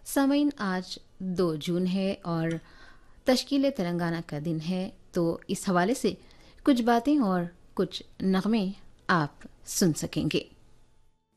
सामीन, आज 2 जून है और तश्कील तेलंगाना का दिन है, तो इस हवाले से कुछ बातें और कुछ नगमे आप सुन सकेंगे।